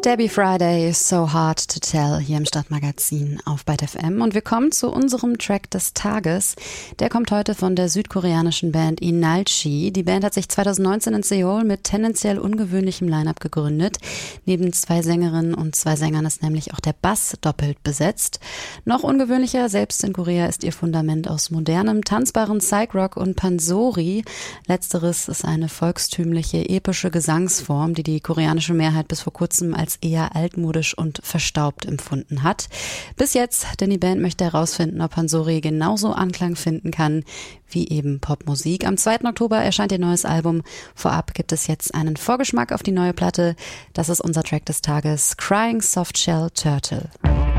Debbie Friday, So Hard to Tell, hier im Stadtmagazin auf Byte FM. Und wir kommen zu unserem Track des Tages. Der kommt heute von der südkoreanischen Band Inalchi. Die Band hat sich 2019 in Seoul mit tendenziell ungewöhnlichem Line-Up gegründet. Neben 2 Sängerinnen und 2 Sängern ist nämlich auch der Bass doppelt besetzt. Noch ungewöhnlicher, selbst in Korea, ist ihr Fundament aus modernem, tanzbaren Psych-Rock und Pansori. Letzteres ist eine volkstümliche, epische Gesangsform, die die koreanische Mehrheit bis vor kurzem als eher altmodisch und verstaubt empfunden hat. Bis jetzt, denn die Band möchte herausfinden, ob Pansori genauso Anklang finden kann wie eben Popmusik. Am 2. Oktober erscheint ihr neues Album. Vorab gibt es jetzt einen Vorgeschmack auf die neue Platte. Das ist unser Track des Tages, Crying Softshell Turtle.